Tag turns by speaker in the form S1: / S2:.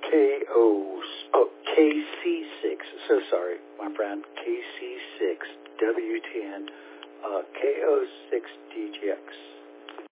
S1: KC6. So sorry, my friend. KC6 WTN KO6DGX.